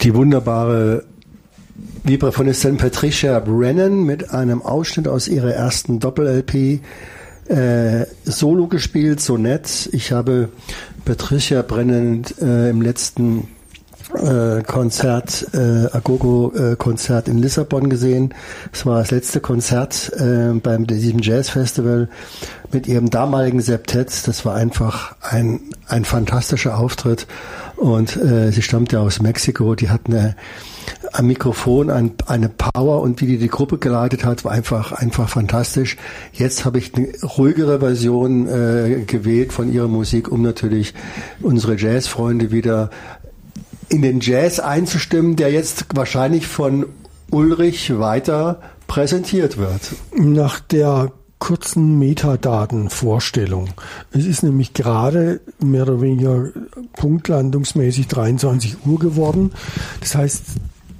die wunderbare Vibraphonistin Patricia Brennan mit einem Ausschnitt aus ihrer ersten Doppel-LP Solo gespielt, so nett. Ich habe Patricia Brennan im letzten Agogo-Konzert in Lissabon gesehen. Es war das letzte Konzert beim diesem Jazz-Festival mit ihrem damaligen Septett. Das war einfach ein fantastischer Auftritt. Und sie stammt ja aus Mexiko. Die hat am Mikrofon eine Power, und wie die Gruppe geleitet hat, war einfach fantastisch. Jetzt habe ich eine ruhigere Version gewählt von ihrer Musik, um natürlich unsere Jazzfreunde wieder in den Jazz einzustimmen, der jetzt wahrscheinlich von Ulrich weiter präsentiert wird. Nach der kurzen Metadatenvorstellung. Es ist nämlich gerade mehr oder weniger punktlandungsmäßig 23 Uhr geworden. Das heißt,